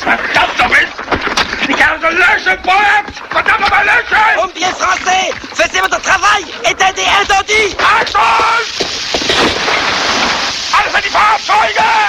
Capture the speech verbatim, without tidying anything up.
Verdammt nochmal! Die Kerze löschen, Bob! Verdammt nochmal löschen! Pompiers français, faisez votre travail et aidez intendus! Achtung! Alles an die Fahrzeuge!